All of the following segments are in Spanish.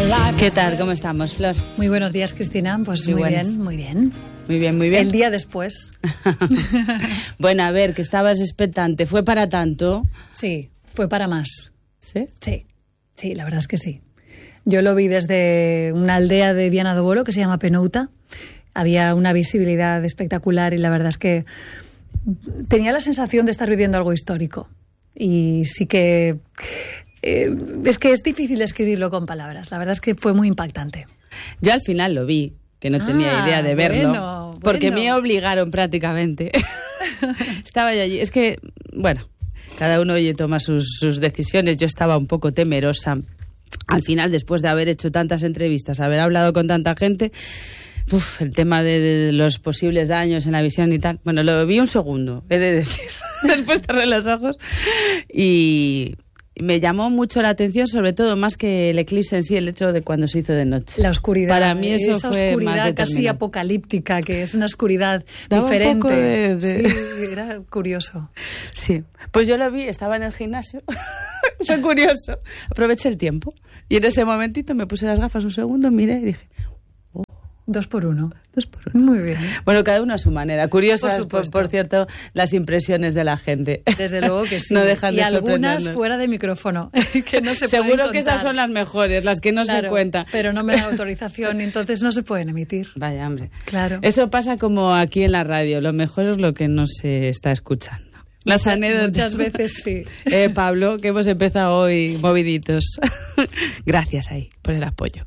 ¿Qué tal? ¿Cómo estamos, Flor? Muy buenos días, Cristina. Pues muy bien, muy bien. Muy bien, muy bien. El día después. Bueno, a ver, que estabas expectante. ¿Fue para tanto? Sí, fue para más. ¿Sí? Sí, la verdad es que sí. Yo lo vi desde una aldea de Viana do Bolo que se llama Penouta. Había una visibilidad espectacular y la verdad es que tenía la sensación de estar viviendo algo histórico. Y sí que... es que es difícil describirlo con palabras. La verdad es que fue muy impactante. Yo al final lo vi, que no tenía idea de verlo. Porque me obligaron prácticamente. Estaba yo allí. Es que, bueno, cada uno toma sus decisiones. Yo estaba un poco temerosa. Al final, después de haber hecho tantas entrevistas, haber hablado con tanta gente, el tema de los posibles daños en la visión y tal. Bueno, lo vi un segundo, he de decir. Después cerré los ojos y... me llamó mucho la atención, sobre todo más que el eclipse en sí, el hecho de cuando se hizo de noche. La oscuridad. Para mí eso esa fue oscuridad más casi apocalíptica, que es una oscuridad daba diferente. Un poco Sí, era curioso. Sí, pues yo lo vi, estaba en el gimnasio. Fue curioso. Aproveché el tiempo. Y en ese momentito me puse las gafas un segundo, miré y dije... 2 por 1. 2 por 1. Muy bien. Bueno, cada uno a su manera. Curiosas, por cierto, las impresiones de la gente. Desde luego que sí. No dejan de sorprendernos. Algunas fuera de micrófono. Que no se Seguro pueden que esas son las mejores, las que no se cuentan. Pero no me dan autorización y entonces no se pueden emitir. Vaya, hombre. Claro. Eso pasa como aquí en la radio. Lo mejor es lo que no se está escuchando. Las anécdotas. Muchas veces sí. Pablo, que hemos empezado hoy moviditos. Gracias ahí por el apoyo.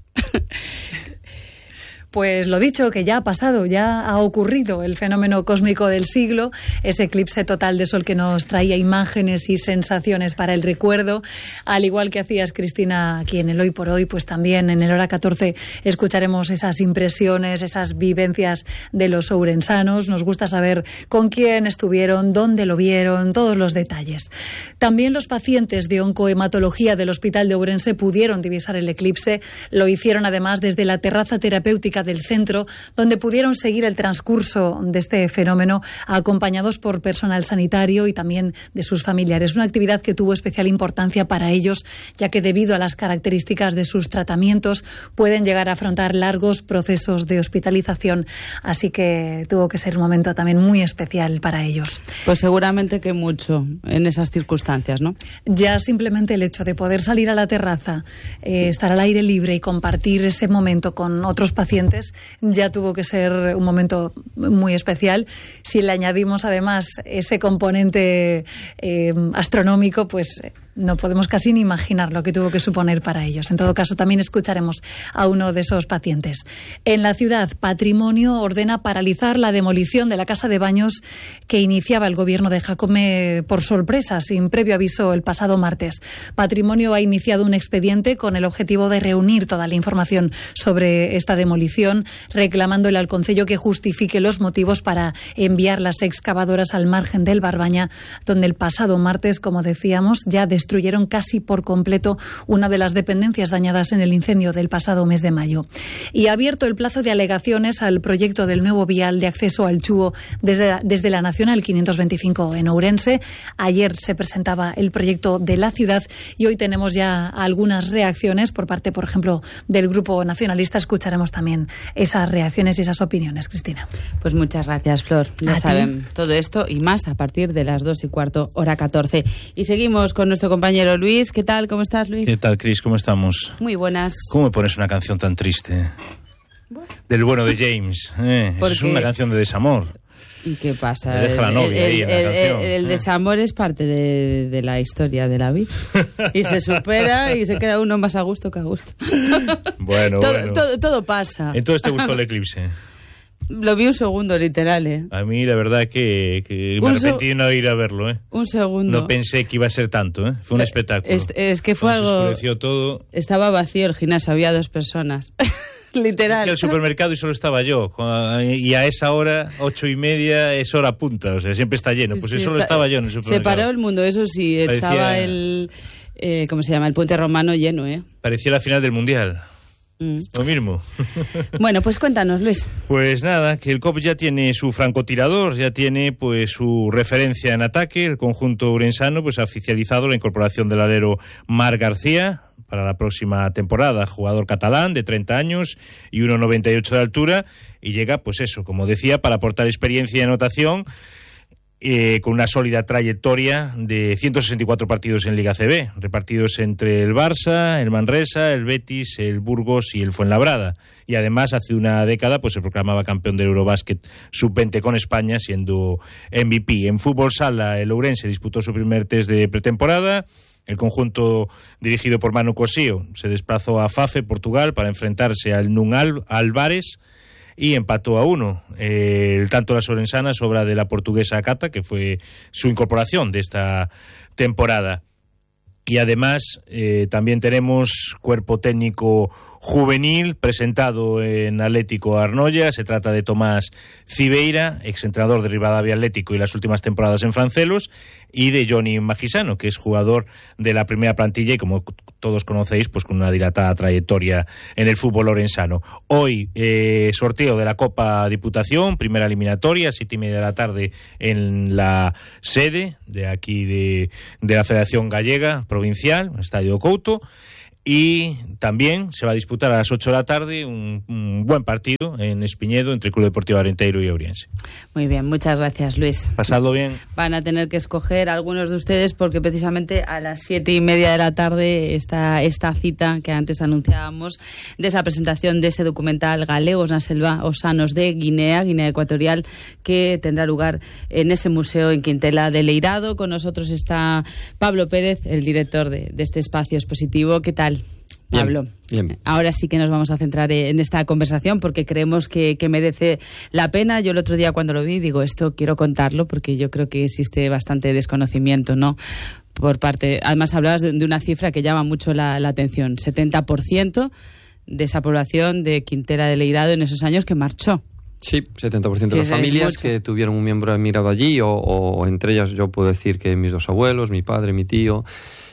Pues lo dicho, que ya ha pasado, ya ha ocurrido el fenómeno cósmico del siglo, ese eclipse total de sol que nos traía imágenes y sensaciones para el recuerdo. Al igual que hacías, Cristina, aquí en el Hoy por Hoy, pues también en el Hora 14 escucharemos esas impresiones, esas vivencias de los ourensanos. Nos gusta saber con quién estuvieron, dónde lo vieron, todos los detalles. También los pacientes de oncohematología del Hospital de Ourense pudieron divisar el eclipse. Lo hicieron además desde la terraza terapéutica del centro, donde pudieron seguir el transcurso de este fenómeno acompañados por personal sanitario y también de sus familiares. Una actividad que tuvo especial importancia para ellos, ya que debido a las características de sus tratamientos pueden llegar a afrontar largos procesos de hospitalización, así que tuvo que ser un momento también muy especial para ellos. Pues seguramente que mucho en esas circunstancias, ¿no? Ya simplemente el hecho de poder salir a la terraza, estar al aire libre y compartir ese momento con otros pacientes ya tuvo que ser un momento muy especial. Si le añadimos además ese componente astronómico, pues no podemos casi ni imaginar lo que tuvo que suponer para ellos. En todo caso, también escucharemos a uno de esos pacientes. En la ciudad, Patrimonio ordena paralizar la demolición de la casa de baños que iniciaba el gobierno de Jacome por sorpresa, sin previo aviso, el pasado martes. Patrimonio ha iniciado un expediente con el objetivo de reunir toda la información sobre esta demolición, reclamándole al concello que justifique los motivos para enviar las excavadoras al margen del Barbaña, donde el pasado martes, como decíamos, ya destruyeron casi por completo una de las dependencias dañadas en el incendio del pasado mes de mayo. Y ha abierto el plazo de alegaciones al proyecto del nuevo vial de acceso al Chúo desde la Nacional 525 en Ourense. Ayer se presentaba el proyecto de la ciudad y hoy tenemos ya algunas reacciones por parte, por ejemplo, del Grupo Nacionalista. Escucharemos también esas reacciones y esas opiniones, Cristina. Pues muchas gracias, Flor. Ya saben todo esto y más a partir de las 2:15, Hora 14. Y seguimos con nuestro compañero Luis. ¿Qué tal? ¿Cómo estás, Luis? ¿Qué tal, Cris? ¿Cómo estamos? Muy buenas. ¿Cómo me pones una canción tan triste? Del bueno de James. Es una canción de desamor. ¿Y qué pasa? Me deja la novia ahí en la canción. El desamor es parte de la historia de la vida. Y se supera y se queda uno más a gusto que a gusto. Bueno, todo pasa. Entonces, ¿te gustó el eclipse? Lo vi un segundo, literal, A mí, la verdad, que me arrepentí de no ir a verlo, Un segundo. No pensé que iba a ser tanto, Fue un espectáculo. Es que fue algo... Se oscureció todo. Estaba vacío el gimnasio, había 2 personas. Literal. Fui al supermercado y solo estaba yo. Y a esa hora, 8:30, es hora punta. O sea, siempre está lleno. Pues solo estaba yo en el supermercado. Se paró el mundo, eso sí. Estaba el... ¿cómo se llama? El puente romano lleno, Parecía la final del Mundial. Lo mismo. Bueno, pues cuéntanos, Luis. Pues nada, que el COP ya tiene su francotirador, ya tiene pues su referencia en ataque. El conjunto ourensano pues ha oficializado la incorporación del alero Marc García para la próxima temporada. Jugador catalán de 30 años y 1,98 de altura, y llega, pues eso, como decía, para aportar experiencia y anotación, con una sólida trayectoria de 164 partidos en Liga CB, repartidos entre el Barça, el Manresa, el Betis, el Burgos y el Fuenlabrada. Y además, hace una década, pues se proclamaba campeón del Eurobásquet Sub-20 con España, siendo MVP. En fútbol sala, el Ourense disputó su primer test de pretemporada. El conjunto dirigido por Manu Cosío se desplazó a Fafe, Portugal, para enfrentarse al Nun Álvarez, y empató a 1. El tanto la sorensana es obra de la portuguesa Cata, que fue su incorporación de esta temporada. Y además también tenemos cuerpo técnico juvenil presentado en Atlético Arnoia. Se trata de Tomás Cibeira, exentrenador de Rivadavia Atlético y las últimas temporadas en Francelos, y de Johnny Magisano, que es jugador de la primera plantilla y, como todos conocéis, pues con una dilatada trayectoria en el fútbol orensano. Hoy sorteo de la Copa Diputación, primera eliminatoria, 7:30 de la tarde en la sede de aquí de la Federación Gallega Provincial, Estadio Couto. Y también se va a disputar a las 8 de la tarde un buen partido en Espiñedo entre Club Deportivo Arenteiro y Ourense. Muy bien, muchas gracias, Luis. Pasadlo bien. Van a tener que escoger algunos de ustedes, porque precisamente a las 7:30 de la tarde está esta cita que antes anunciábamos, de esa presentación de ese documental Galegos na Selva os Anos de Guinea Ecuatorial, que tendrá lugar en ese museo en Quintela de Leirado. Con nosotros está Pablo Pérez, el director de este espacio expositivo. ¿Qué tal, Pablo? Bien. Ahora sí que nos vamos a centrar en esta conversación, porque creemos que merece la pena. Yo el otro día, cuando lo vi, digo, esto quiero contarlo, porque yo creo que existe bastante desconocimiento, ¿no?, por parte. Además, hablabas de una cifra que llama mucho la atención: 70% de esa población de Quintela de Leirado en esos años que marchó. Sí, 70% de las familias que tuvieron un miembro emigrado allí, o entre ellas yo puedo decir que mis dos abuelos, mi padre, mi tío,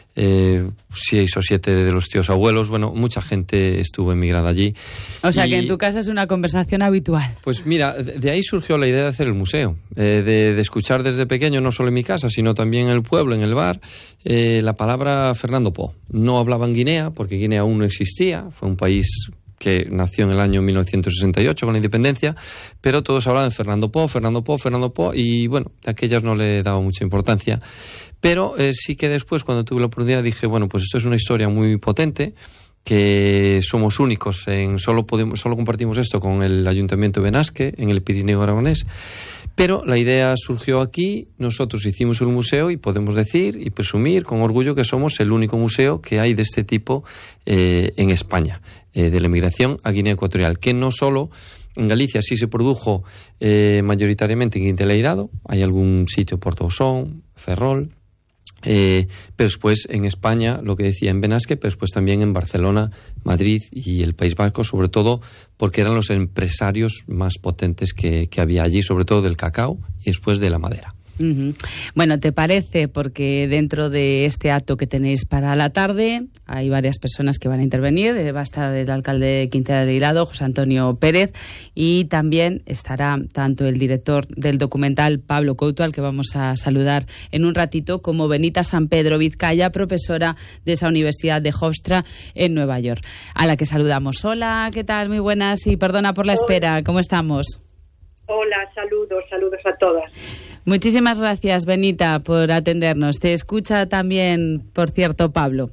6 o 7 de los tíos abuelos. Bueno, mucha gente estuvo emigrada allí. O sea, que en tu casa es una conversación habitual. Pues mira, de ahí surgió la idea de hacer el museo, de escuchar desde pequeño, no solo en mi casa, sino también en el pueblo, en el bar, la palabra Fernando Po. No hablaban Guinea, porque Guinea aún no existía, fue un país que nació en el año 1968 con la independencia, pero todos hablaban de Fernando Po, y bueno, de aquellas no le daba mucha importancia. Pero sí que después, cuando tuve la oportunidad, dije, bueno, pues esto es una historia muy potente, que somos únicos, solo compartimos esto con el Ayuntamiento de Benasque, en el Pirineo Aragonés. Pero la idea surgió aquí, nosotros hicimos un museo y podemos decir y presumir con orgullo que somos el único museo que hay de este tipo en España, de la emigración a Guinea Ecuatorial, que no solo en Galicia sí se produjo mayoritariamente en Quintela de Leirado, hay algún sitio, Porto Osón, Ferrol, pero después en España, lo que decía, en Benasque, pero después también en Barcelona, Madrid y el País Vasco, sobre todo porque eran los empresarios más potentes que había allí, sobre todo del cacao y después de la madera. Uh-huh. Bueno, ¿te parece? Porque dentro de este acto que tenéis para la tarde hay varias personas que van a intervenir. Va a estar el alcalde de Quintela de Leirado, José Antonio Pérez, y también estará tanto el director del documental, Pablo Couto, al que vamos a saludar en un ratito, como Benita San Pedro Vizcaya, profesora de esa Universidad de Hofstra en Nueva York, a la que saludamos. Hola, ¿qué tal? Muy buenas, y perdona por la espera. ¿Cómo estamos? Hola, saludos a todas. Muchísimas gracias, Benita, por atendernos. Te escucha también, por cierto, Pablo.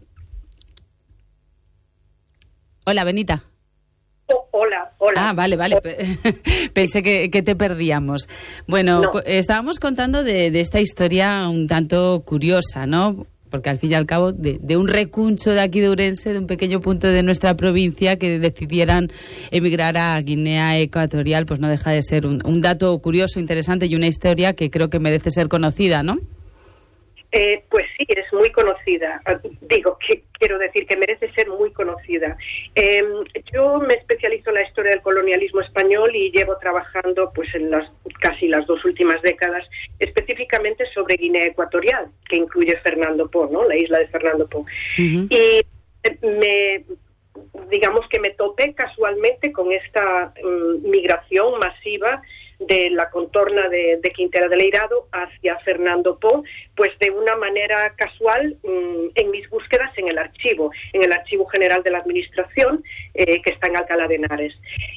Hola, Benita. Hola. Ah, vale. Pensé que te perdíamos. Bueno, no. Estábamos contando de esta historia un tanto curiosa, ¿no? Porque al fin y al cabo, de un recuncho de aquí de Ourense, de un pequeño punto de nuestra provincia, que decidieran emigrar a Guinea Ecuatorial, pues no deja de ser un dato curioso, interesante, y una historia que creo que merece ser conocida, ¿no? Pues sí, es muy conocida. Quiero decir que merece ser muy conocida. Yo me especializo en la historia del colonialismo español y llevo trabajando pues en casi las 2 últimas décadas específicamente sobre Guinea Ecuatorial, que incluye Fernando Po, ¿no? La isla de Fernando Po. Uh-huh. Y me topé casualmente con esta migración masiva de la contorna de Quintela del Eirado hacia Fernando Po, pues de una manera casual en mis búsquedas en el Archivo General de la Administración, que está en Alcalá de Henares.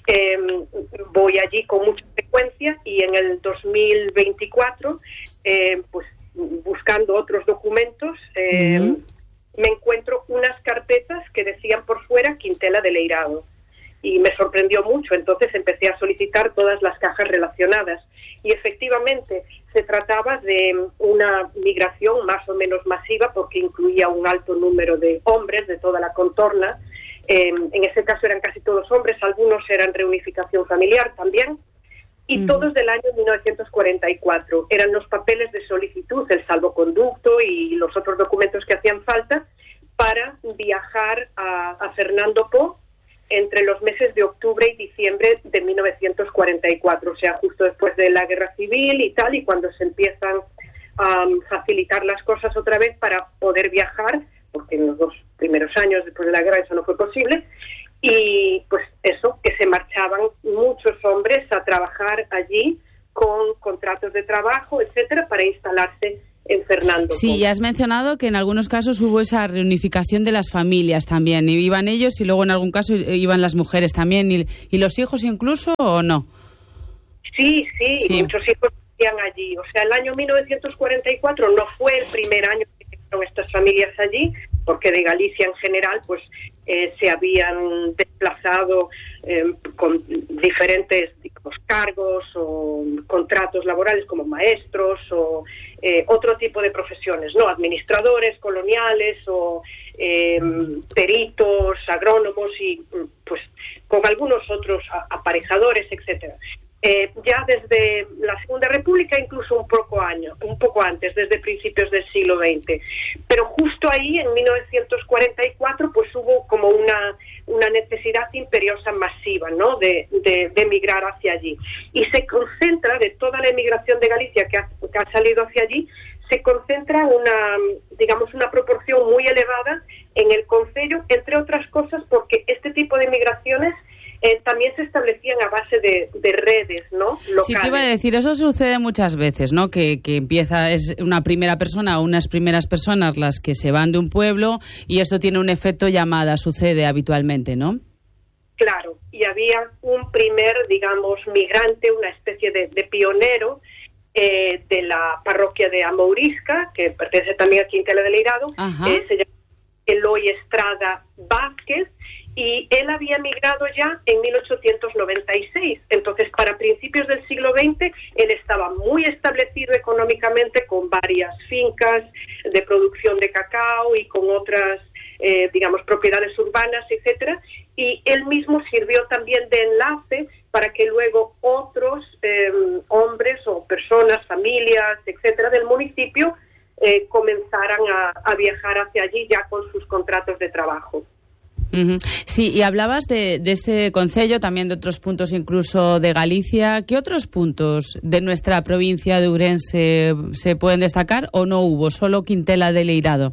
Voy allí con mucha frecuencia y en el 2024, pues buscando otros documentos, me encuentro unas carpetas que decían por fuera Quintela del Eirado. Y me sorprendió mucho, entonces empecé a solicitar todas las cajas relacionadas. Y efectivamente se trataba de una migración más o menos masiva porque incluía un alto número de hombres de toda la contorna. En ese caso eran casi todos hombres, algunos eran reunificación familiar también. Y todos del año 1944. Eran los papeles de solicitud, el salvoconducto y los otros documentos que hacían falta para viajar a Fernando Po entre los meses de octubre y diciembre de 1944, o sea, justo después de la Guerra Civil y tal, y cuando se empiezan a facilitar las cosas otra vez para poder viajar, porque en los 2 primeros años después de la guerra eso no fue posible, y pues eso, que se marchaban muchos hombres a trabajar allí con contratos de trabajo, etcétera, para instalarse en Fernando. Sí, y has mencionado que en algunos casos hubo esa reunificación de las familias también. Iban ellos y luego en algún caso iban las mujeres también. ¿Y los hijos incluso o no? Sí, muchos hijos vivían allí. O sea, el año 1944 no fue el primer año que llegaron estas familias allí, porque de Galicia en general pues se habían desplazado con diferentes cargos o contratos laborales como maestros o otro tipo de profesiones, ¿no? Administradores coloniales o peritos, agrónomos y pues con algunos otros aparejadores, etcétera. Ya desde la Segunda República, incluso un poco antes, desde principios del siglo XX. Pero justo ahí, en 1944, pues hubo como una necesidad imperiosa masiva, ¿no?, de emigrar hacia allí. Y se concentra, de toda la emigración de Galicia que ha salido hacia allí, se concentra una proporción muy elevada en el concello, entre otras cosas porque este tipo de migraciones también se establecían a base de redes, ¿no?, locales. Sí, te iba a decir, eso sucede muchas veces, ¿no?, que es una primera persona o unas primeras personas las que se van de un pueblo y esto tiene un efecto llamada, sucede habitualmente, ¿no? Claro, y había un primer, migrante, una especie de pionero de la parroquia de Amourisca, que pertenece también a Quintela del Eirado, se llama Eloy Estrada Vázquez, y él había migrado ya en 1896. Entonces, para principios del siglo XX, él estaba muy establecido económicamente con varias fincas de producción de cacao y con otras, propiedades urbanas, etcétera. Y él mismo sirvió también de enlace para que luego otros hombres o personas, familias, etcétera, del municipio comenzaran a viajar hacia allí ya con sus contratos de trabajo. Sí, y hablabas de este concello, también de otros puntos incluso de Galicia. ¿Qué otros puntos de nuestra provincia de Ourense se pueden destacar o no hubo? ¿Solo Quintela del Eirado?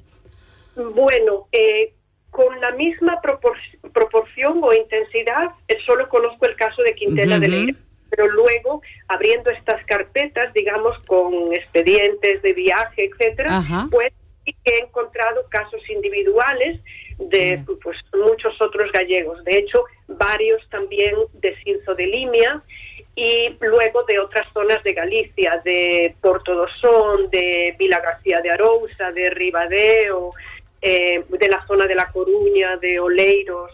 Bueno, con la misma proporción o intensidad, solo conozco el caso de Quintela del Eirado. Pero luego, abriendo estas carpetas, con expedientes de viaje, etcétera, pues sí que he encontrado casos individuales de pues muchos otros gallegos. De hecho, varios también de Cinzo de Limia y luego de otras zonas de Galicia, de Porto do Son, de Vila García de Arousa, de Ribadeo, de la zona de La Coruña, de Oleiros.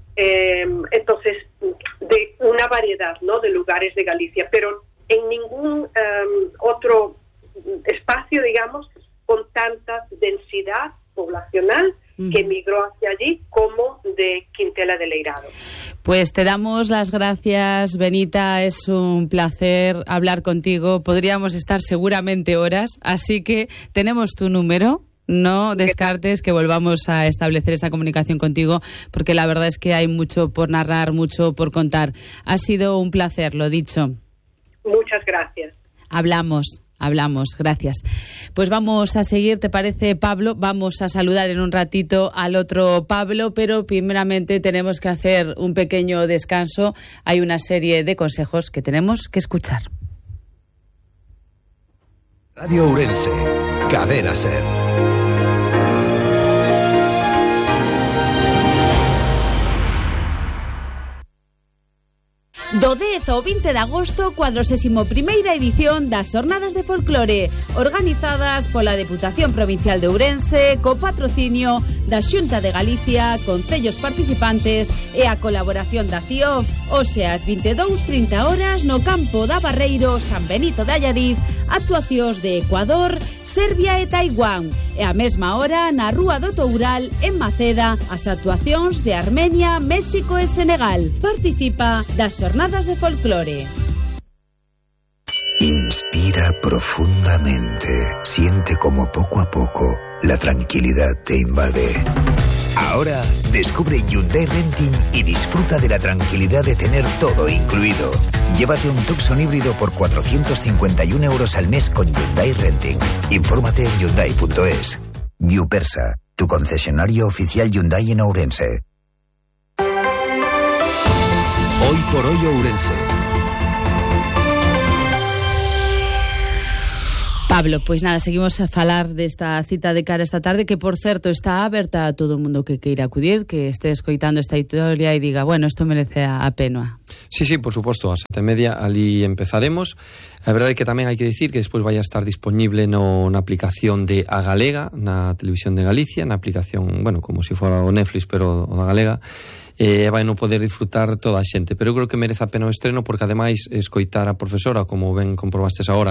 Entonces, de una variedad, ¿no?, de lugares de Galicia, pero en ningún otro espacio, con tanta densidad poblacional que emigró hacia allí como de Quintela del Eirado. Pues te damos las gracias, Benita, es un placer hablar contigo, podríamos estar seguramente horas, así que tenemos tu número. No descartes que volvamos a establecer esta comunicación contigo, porque la verdad es que hay mucho por narrar, mucho por contar. Ha sido un placer, lo dicho. Muchas gracias. Hablamos, gracias. Pues vamos a seguir, ¿te parece, Pablo? Vamos a saludar en un ratito al otro Pablo, pero primeramente tenemos que hacer un pequeño descanso. Hay una serie de consejos que tenemos que escuchar. Radio Ourense, Cadena SER. Do 10 ao 20 de agosto, 41ª edición das Xornadas de Folclore, organizadas pola Deputación Provincial de Ourense, co patrocinio da Xunta de Galicia, concellos participantes e a colaboración da CIOF, hoxe ás 22:30 horas no campo da Barreiro, San Benito de Allariz, actuacións de Ecuador, Serbia e Taiwán, e a mesma hora na Rúa do Toural, en Maceda, as actuacións de Armenia, México e Senegal. Participa das Xornadas de Folclore. Inspira profundamente. Siente como poco a poco la tranquilidad te invade. Ahora descubre Hyundai Renting y disfruta de la tranquilidad de tener todo incluido. Llévate un Tucson híbrido por 451 euros al mes con Hyundai Renting. Infórmate en Hyundai.es. Viupersa, tu concesionario oficial Hyundai en Ourense. Hoy por hoy Ourense. Pablo, pois nada, seguimos a falar desta cita de cara esta tarde, que por certo está aberta a todo o mundo que queira acudir, que este escoitando esta historia e diga, bueno, isto merece a pena. Sí, por suposto, a 7:30 ali empezaremos. A verdade é que tamén hai que dicir que despois vai a estar disponible na aplicación de A Galega, na Televisión de Galicia, na aplicación, bueno, como se fora o Netflix, pero o da Galega, vai non poder disfrutar toda a xente, pero eu creo que merece a pena o estreno porque ademais escoitar a profesora, como ben comprobastes agora,